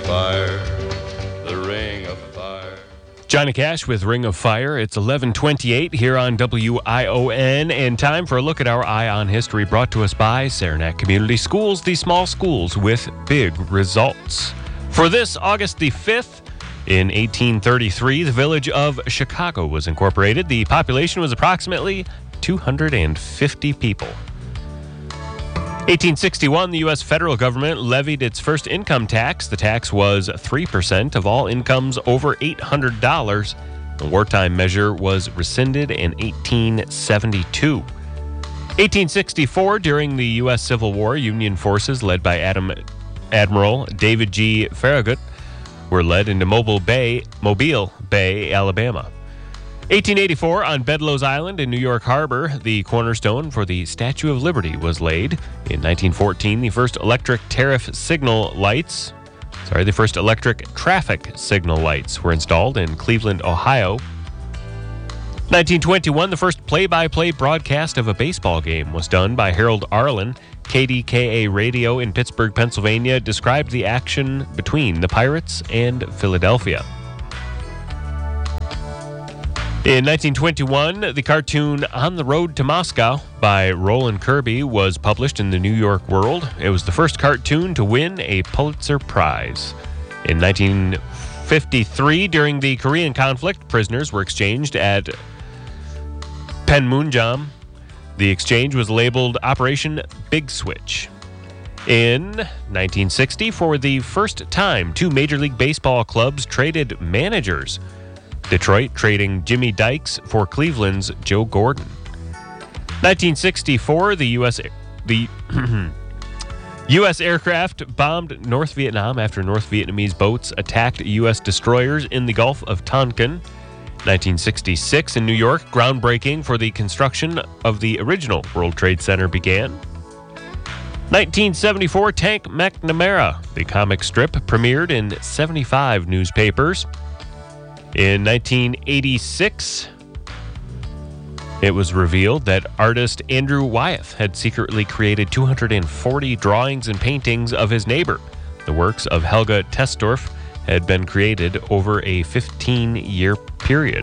fire, the ring of fire. Johnny Cash with Ring of Fire. It's 11:28 here on WION, and time for a look at our Eye on History, brought to us by Saranac Community Schools, the small schools with big results. For this August the 5th, in 1833, the village of Chicago was incorporated. The population was approximately 250 people. 1861, the U.S. federal government levied its first income tax. The tax was 3% of all incomes over $800. The wartime measure was rescinded in 1872. 1864, during the U.S. Civil War, Union forces led by Admiral David G. Farragut were led into Mobile Bay, Alabama. 1884, on Bedloes Island in New York Harbor, the cornerstone for the Statue of Liberty was laid. In 1914, the first electric traffic signal lights were installed in Cleveland, Ohio. 1921, the first play-by-play broadcast of a baseball game was done by Harold Arlen. KDKA Radio in Pittsburgh, Pennsylvania, described the action between the Pirates and Philadelphia. In 1921, the cartoon On the Road to Moscow by Roland Kirby was published in the New York World. It was the first cartoon to win a Pulitzer Prize. In 1953, during the Korean conflict, prisoners were exchanged at Panmunjom. The exchange was labeled Operation Big Switch. In 1960, for the first time, two Major League Baseball clubs traded managers. Detroit trading Jimmy Dykes for Cleveland's Joe Gordon. 1964, the U.S. aircraft bombed North Vietnam after North Vietnamese boats attacked U.S. destroyers in the Gulf of Tonkin. 1966, in New York, groundbreaking for the construction of the original World Trade Center began. 1974, Tank McNamara, the comic strip, premiered in 75 newspapers. In 1986, it was revealed that artist Andrew Wyeth had secretly created 240 drawings and paintings of his neighbor. The works of Helga Testorf had been created over a 15-year period.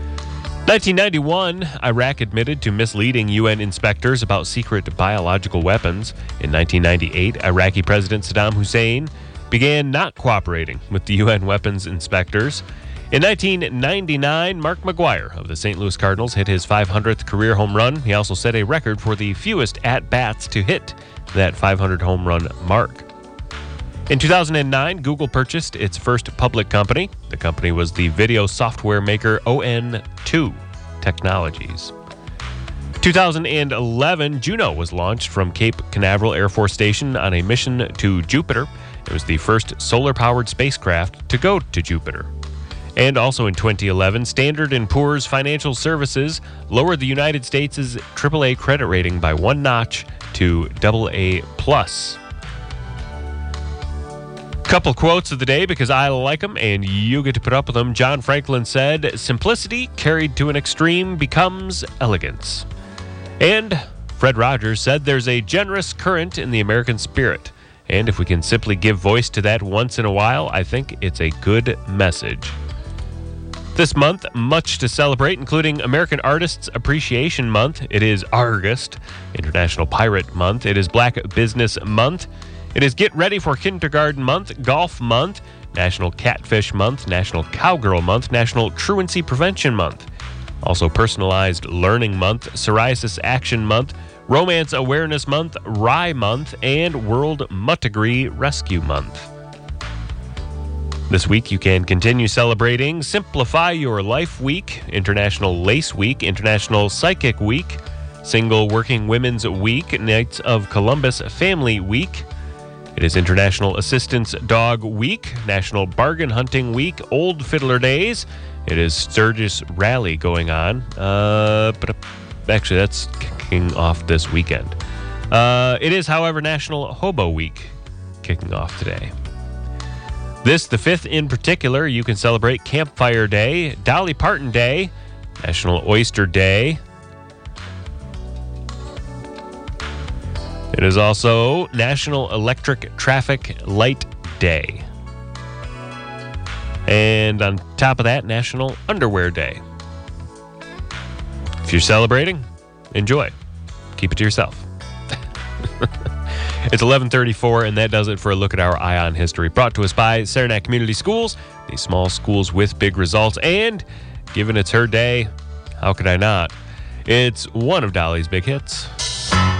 1991, Iraq admitted to misleading UN inspectors about secret biological weapons. In 1998, Iraqi President Saddam Hussein began not cooperating with the UN weapons inspectors. In 1999, Mark McGwire of the St. Louis Cardinals hit his 500th career home run. He also set a record for the fewest at-bats to hit that 500 home run mark. In 2009, Google purchased its first public company. The company was the video software maker ON2 Technologies. 2011, Juno was launched from Cape Canaveral Air Force Station on a mission to Jupiter. It was the first solar-powered spacecraft to go to Jupiter. And also in 2011, Standard & Poor's Financial Services lowered the United States' AAA credit rating by one notch to AA+. Couple quotes of the day because I like them and you get to put up with them. John Franklin said, "Simplicity carried to an extreme becomes elegance." And Fred Rogers said, "There's a generous current in the American spirit. And if we can simply give voice to that once in a while, I think it's a good message." This month, much to celebrate, including American Artists Appreciation Month. It is August, International Pirate Month. It is Black Business Month. It is Get Ready for Kindergarten Month, Golf Month, National Catfish Month, National Cowgirl Month, National Truancy Prevention Month. Also Personalized Learning Month, Psoriasis Action Month, Romance Awareness Month, Rye Month, and World Muttigree Rescue Month. This week, you can continue celebrating Simplify Your Life Week, International Lace Week, International Psychic Week, Single Working Women's Week, Knights of Columbus Family Week. It is International Assistance Dog Week, National Bargain Hunting Week, Old Fiddler Days. It is Sturgis Rally going on. But actually, that's kicking off this weekend. It is, however, National Hobo Week kicking off today. This, the 5th in particular, you can celebrate Campfire Day, Dolly Parton Day, National Oyster Day. It is also National Electric Traffic Light Day. And on top of that, National Underwear Day. If you're celebrating, enjoy. Keep it to yourself. It's 11:34, and that does it for a look at our Eye on History, brought to us by Saranac Community Schools, the small schools with big results. And given it's her day, how could I not? It's one of Dolly's big hits.